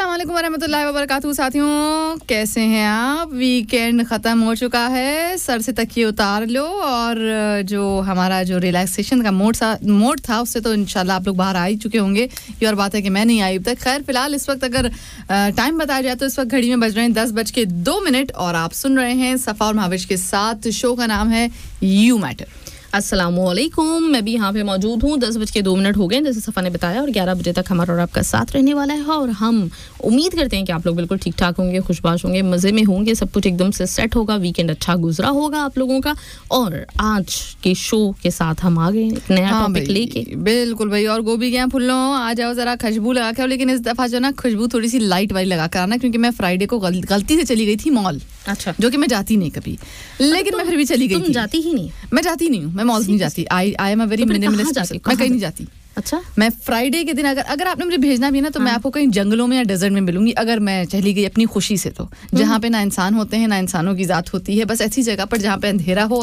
अस्सलाम वालेकुम वरहमतुल्लाहि वबरकातुहू। साथियों कैसे हैं आप? वीकेंड ख़त्म हो चुका है, सर से तकिए उतार लो और जो हमारा जो रिलैक्सेशन का मोड था उससे तो इंशाल्लाह आप लोग बाहर आ ही चुके होंगे। ये और बात है कि मैं नहीं आई अब तक। खैर फिलहाल इस वक्त अगर टाइम बताया जाए तो इस वक्त घड़ी में बज रहे हैं 10:02 और आप सुन रहे हैं सफ़ा और महाविश के साथ। शो का नाम है यू मैटर। अस्सलामुअलैकुम, मैं भी यहाँ पे मौजूद हूँ। 10:02 हो गए जैसे सफ़ा ने बताया, और 11 बजे तक हमारा और आपका साथ रहने वाला है। और हम उम्मीद करते हैं कि आप लोग बिल्कुल ठीक ठाक होंगे, खुशबाश होंगे, मज़े में होंगे, सब कुछ एकदम से सेट होगा, वीकेंड अच्छा गुजरा होगा आप लोगों का। और आज के शो के साथ हम आ गए एक नया टॉपिक लेके। बिल्कुल भाई, और गोभी क्या फुल्लो आ जाओ, ज़रा खुशबू लगा के आओ। लेकिन इस दफ़ा जो ना खुशबू थोड़ी सी लाइट वाली लगा कर आना, क्योंकि मैं फ्राइडे को गलती से चली गई थी मॉल। अच्छा, जो कि मैं जाती नहीं कभी, लेकिन मैं फिर भी चली गई। तुम जाती ही नहीं? मैं जाती नहीं हूँ, मैं मॉल्स नहीं जाती। I am a very minimalist, मैं कहीं नहीं जाती। अच्छा, मैं फ्राइडे के दिन अगर आपने मुझे भेजना भी है ना तो मैं आपको कहीं जंगलों में या डेजर्ट में मिलूंगी, अगर मैं चली गई अपनी खुशी से तो, जहाँ पे ना इंसान होते हैं ना इंसानों की जात होती है, बस ऐसी जगह पर जहाँ पे अंधेरा हो